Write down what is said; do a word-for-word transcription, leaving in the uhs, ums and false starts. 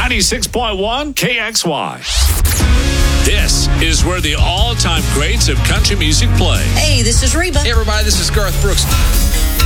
ninety-six point one K X Y. This is where the all-time greats of country music play. Hey, this is Reba. Hey, everybody, this is Garth Brooks.